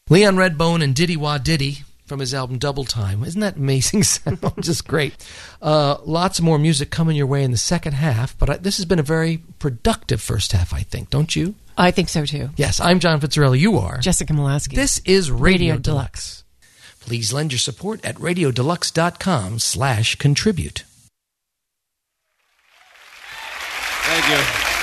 Leon Redbone and Diddy Wah Diddy from his album Double Time. Isn't that amazing sound? Just great. Lots more music coming your way in the second half, but this has been a very productive first half, I think. Don't you? I think so, too. Yes, I'm John Fitzgerald. You are? Jessica Molaski. This is Radio Deluxe. Please lend your support at radiodeluxe.com/contribute. Thank you.